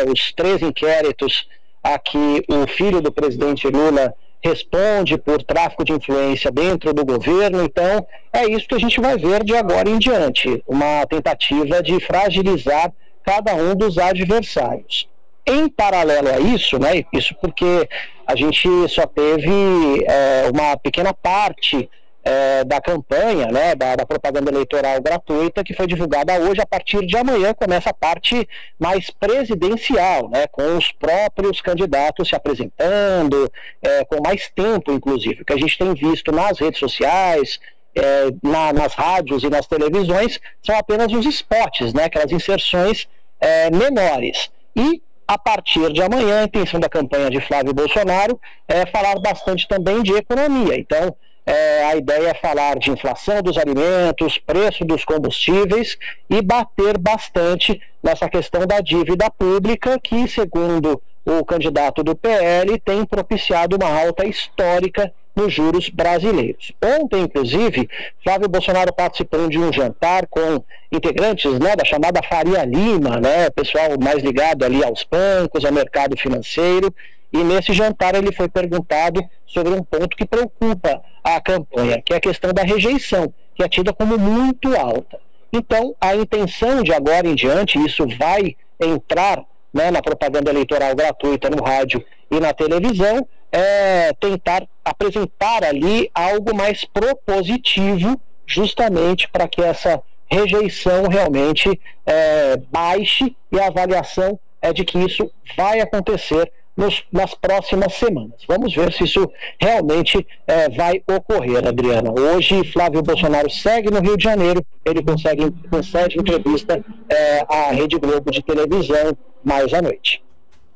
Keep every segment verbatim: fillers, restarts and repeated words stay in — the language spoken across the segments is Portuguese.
né, os três inquéritos a que o filho do presidente Lula responde por tráfico de influência dentro do governo. Então, é isso que a gente vai ver de agora em diante, uma tentativa de fragilizar cada um dos adversários. Em paralelo a isso, né, isso porque a gente só teve é, uma pequena parte é, da campanha, né, da, da propaganda eleitoral gratuita, que foi divulgada hoje. A partir de amanhã começa a parte mais presidencial, né, com os próprios candidatos se apresentando, é, com mais tempo, inclusive. O que a gente tem visto nas redes sociais, é, na, nas rádios e nas televisões, são apenas os spots, né, aquelas inserções é, menores. E a partir de amanhã, a intenção da campanha de Flávio Bolsonaro é falar bastante também de economia. Então, é, a ideia é falar de inflação dos alimentos, preço dos combustíveis e bater bastante nessa questão da dívida pública, que, segundo o candidato do P L, tem propiciado uma alta histórica nos juros brasileiros. Ontem, inclusive, Flávio Bolsonaro participou de um jantar com integrantes, né, da chamada Faria Lima, né, pessoal mais ligado ali aos bancos, ao mercado financeiro, e nesse jantar ele foi perguntado sobre um ponto que preocupa a campanha, que é a questão da rejeição, que é tida como muito alta. Então, a intenção de agora em diante, isso vai entrar, né, na propaganda eleitoral gratuita no rádio e na televisão, é tentar apresentar ali algo mais propositivo, justamente para que essa rejeição realmente é, baixe, e a avaliação é de que isso vai acontecer nos, nas próximas semanas. Vamos ver se isso realmente é, vai ocorrer, Adriana. Hoje, Flávio Bolsonaro segue no Rio de Janeiro, ele consegue, concede entrevista é, à Rede Globo de televisão mais à noite.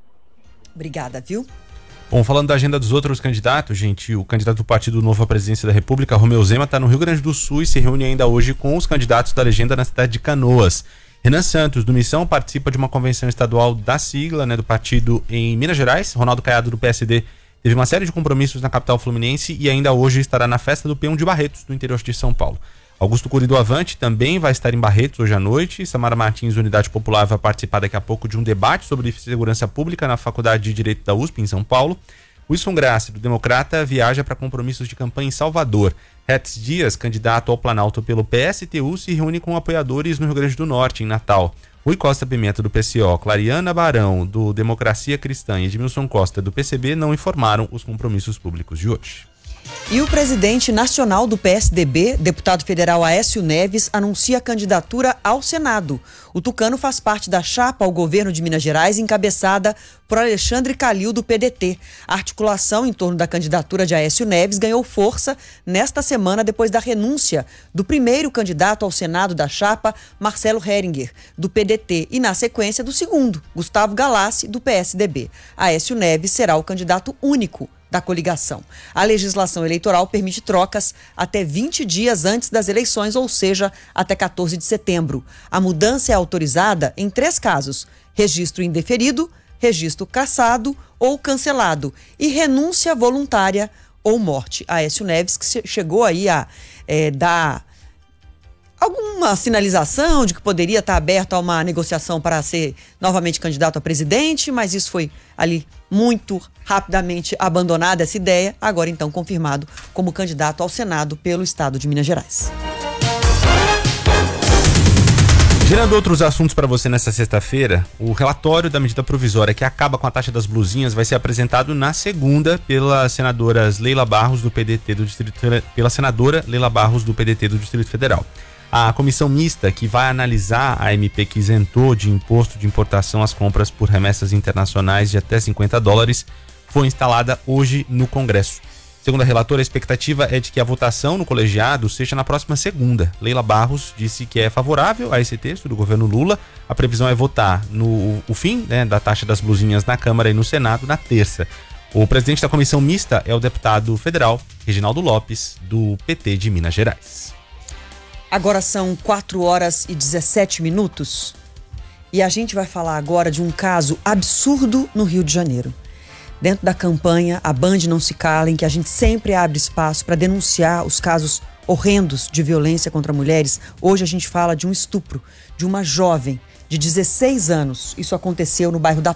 Obrigada, viu? Bom, falando da agenda dos outros candidatos, gente, o candidato do Partido Novo à presidência da República, Romeu Zema, está no Rio Grande do Sul e se reúne ainda hoje com os candidatos da legenda na cidade de Canoas. Renan Santos, do Missão, participa de uma convenção estadual da sigla, né, do partido em Minas Gerais. Ronaldo Caiado, do P S D, teve uma série de compromissos na capital fluminense e ainda hoje estará na festa do Peão de Barretos, no interior de São Paulo. Augusto Cury, do Avante, também vai estar em Barretos hoje à noite. Samara Martins, do Unidade Popular, vai participar daqui a pouco de um debate sobre segurança pública na Faculdade de Direito da U S P, em São Paulo. Wilson Grassi, do Democrata, viaja para compromissos de campanha em Salvador. Hetz Dias, candidato ao Planalto pelo P S T U, se reúne com apoiadores no Rio Grande do Norte, em Natal. Rui Costa Pimenta, do P C O, Clariana Barão, do Democracia Cristã e Edmilson Costa, do P C B, não informaram os compromissos públicos de hoje. E o presidente nacional do P S D B, deputado federal Aécio Neves, anuncia a candidatura ao Senado. O tucano faz parte da chapa ao governo de Minas Gerais, encabeçada por Alexandre Calil, do P D T. A articulação em torno da candidatura de Aécio Neves ganhou força nesta semana depois da renúncia do primeiro candidato ao Senado da chapa, Marcelo Heringer, do P D T, e na sequência do segundo, Gustavo Galassi, do P S D B. Aécio Neves será o candidato único da coligação. A legislação eleitoral permite trocas até vinte dias antes das eleições, ou seja, até quatorze de setembro. A mudança é autorizada em três casos: registro indeferido, registro cassado ou cancelado e renúncia voluntária ou morte. Aécio Neves, que chegou aí a é, dar alguma sinalização de que poderia estar aberto a uma negociação para ser novamente candidato a presidente, mas isso foi ali muito rapidamente abandonada, essa ideia, agora então confirmado como candidato ao Senado pelo estado de Minas Gerais. Gerando outros assuntos para você nessa sexta-feira, o relatório da medida provisória que acaba com a taxa das blusinhas vai ser apresentado na segunda pela senadora Leila Barros do P D T do Distrito pela senadora Leila Barros do P D T do Distrito Federal. A comissão mista que vai analisar a M P que isentou de imposto de importação as compras por remessas internacionais de até cinquenta dólares foi instalada hoje no Congresso. Segundo a relatora, a expectativa é de que a votação no colegiado seja na próxima segunda. Leila Barros disse que é favorável a esse texto do governo Lula. A previsão é votar no o fim, né, da taxa das blusinhas na Câmara e no Senado na terça. O presidente da comissão mista é o deputado federal Reginaldo Lopes, do P T de Minas Gerais. Agora são quatro horas e dezessete minutos e a gente vai falar agora de um caso absurdo no Rio de Janeiro. Dentro da campanha A Band Não Se Cala, em que a gente sempre abre espaço para denunciar os casos horrendos de violência contra mulheres, hoje a gente fala de um estupro de uma jovem de dezesseis anos. Isso aconteceu no bairro da